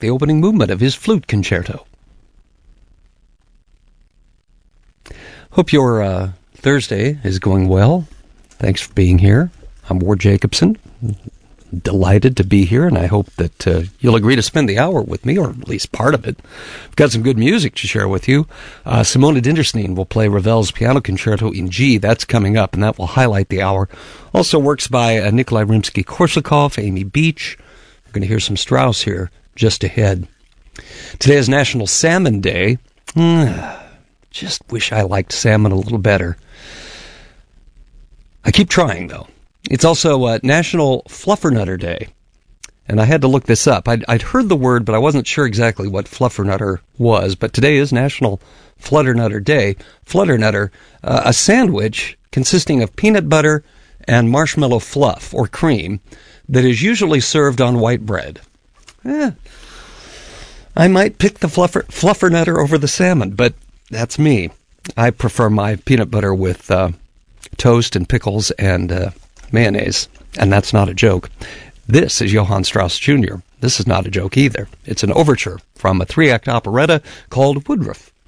the opening movement of his flute concerto. Hope your Thursday is going well. Thanks for being here. I'm Ward Jacobson. Delighted to be here, and I hope that you'll agree to spend the hour with me, or at least part of it. I've got some good music to share with you. Simona Dinderstein will play Ravel's Piano Concerto in G. That's coming up, and that will highlight the hour. Also works by Nikolai Rimsky-Korsakov, Amy Beach. We're going to hear some Strauss here just ahead. Today is National Salmon Day. Just wish I liked salmon a little better. I keep trying, though. It's also National Fluffernutter Day. And I had to look this up. I'd heard the word, but I wasn't sure exactly what fluffernutter was. But today is National Flutternutter Day. Flutternutter, a sandwich consisting of peanut butter and marshmallow fluff, or cream, that is usually served on white bread. I might pick the fluffernutter over the salmon, but that's me. I prefer my peanut butter with toast and pickles and mayonnaise, and that's not a joke. This is Johann Strauss Jr. This is not a joke either. It's an overture from a 3-act operetta called Woodruff.